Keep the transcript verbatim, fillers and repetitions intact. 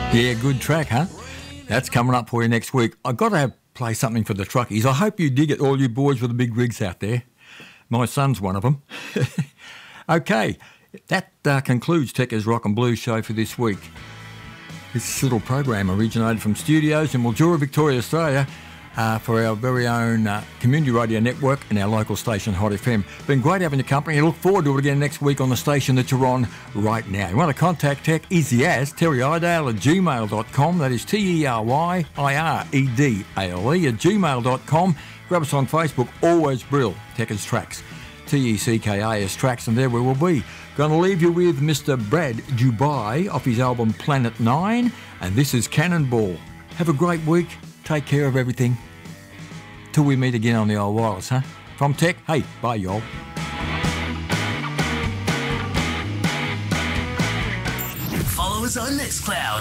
Yeah, good track, huh? That's coming up for you next week. I've got to have, play something for the truckies. I hope you dig it, all you boys with the big rigs out there. My son's one of them. Okay, that uh, concludes Tekka's Rock and Blues show for this week. This little program originated from studios in Mildura, Victoria, Australia, uh, for our very own uh, community radio network and our local station, Hot F M. Been great having your company. I look forward to it again next week on the station that you're on right now. You want to contact Tech, easy as Terry Idale at gmail dot com. That is T E R Y I R E D A L E at gmail dot com. Grab us on Facebook, always Brill, Tekka's Tracks, T E C K A S Tracks, and there we will be. Going to leave you with Mister Brad Dubai off his album Planet Nine, and this is Cannonball. Have a great week. Take care of everything. Till we meet again on the old wireless, huh? From Tech, hey, bye, y'all. Follow us on Nextcloud.